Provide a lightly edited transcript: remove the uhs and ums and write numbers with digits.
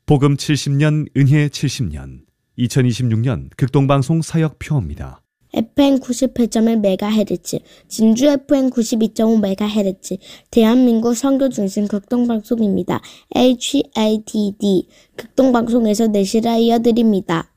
복음 70년, 은혜 70년, 2026년 극동방송 사역표입니다. FM 98.1MHz, 진주 FM 92.5MHz, 대한민국 선교중심 극동방송입니다. HITD, 극동방송에서 내시라 이어드립니다.